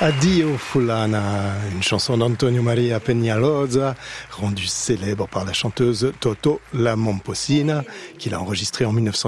Addio Fulana, une chanson d'Antonio Maria Peñalosa, rendue célèbre par la chanteuse Toto La Momposina, qu'il a enregistrée en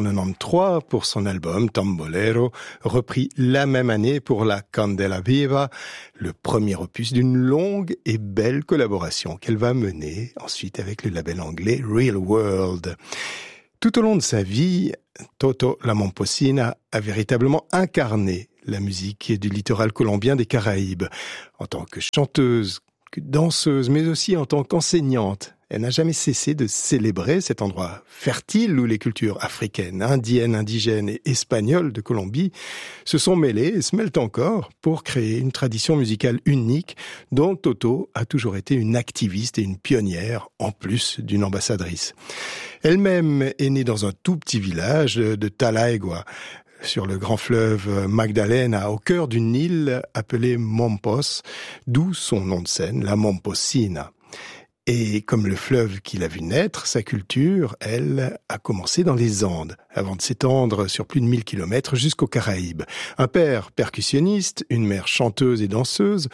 1993 pour son album Tambolero, repris la même année pour la Candela Viva, le premier opus d'une longue et belle collaboration qu'elle va mener ensuite avec le label anglais Real World. Tout au long de sa vie, Toto La Momposina a véritablement incarné la musique du littoral colombien des Caraïbes. En tant que chanteuse, que danseuse, mais aussi en tant qu'enseignante, elle n'a jamais cessé de célébrer cet endroit fertile où les cultures africaines, indiennes, indigènes et espagnoles de Colombie se sont mêlées et se mêlent encore pour créer une tradition musicale unique dont Toto a toujours été une activiste et une pionnière, en plus d'une ambassadrice. Elle-même est née dans un tout petit village de Talaegua, sur le grand fleuve Magdalena, au cœur d'une île appelée Mompos, d'où son nom de scène, la Momposina. Et comme le fleuve qu'il a vu naître, sa culture, elle, a commencé dans les Andes, avant de s'étendre sur plus de 1000 kilomètres jusqu'aux Caraïbes. Un père percussionniste, une mère chanteuse et danseuse,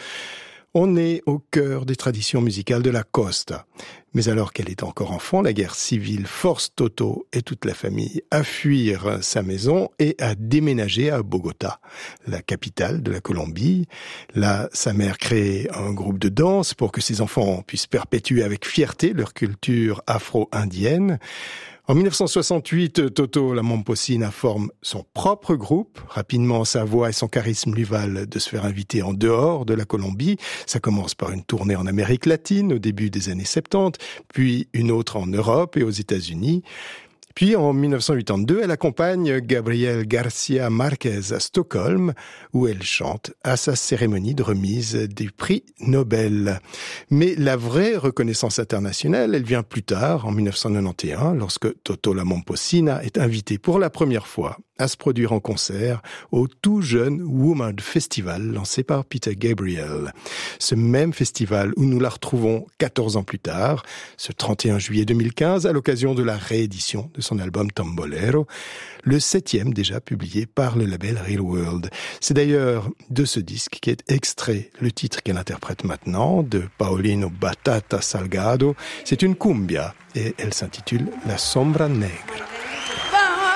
on est au cœur des traditions musicales de la costa. Mais alors qu'elle est encore enfant, la guerre civile force Toto et toute la famille à fuir sa maison et à déménager à Bogota, la capitale de la Colombie. Là, sa mère crée un groupe de danse pour que ses enfants puissent perpétuer avec fierté leur culture afro-indienne. En 1968, Toto La Momposina forme son propre groupe. Rapidement, sa voix et son charisme lui valent de se faire inviter en dehors de la Colombie. Ça commence par une tournée en Amérique latine au début des années 70, puis une autre en Europe et aux États-Unis. Puis en 1982, elle accompagne Gabriel Garcia Marquez à Stockholm, où elle chante à sa cérémonie de remise du prix Nobel. Mais la vraie reconnaissance internationale, elle vient plus tard, en 1991, lorsque Toto La Momposina est invitée pour la première fois à se produire en concert au tout jeune Woman Festival lancé par Peter Gabriel. Ce même festival où nous la retrouvons 14 ans plus tard, ce 31 juillet 2015, à l'occasion de la réédition de son album Tambolero, le 7e déjà publié par le label Real World. C'est d'ailleurs de ce disque qu'est extrait le titre qu'elle interprète maintenant, de Paulino Batata Salgado. C'est une cumbia et elle s'intitule La Sombra Negra.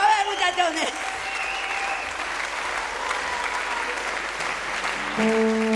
Thank you.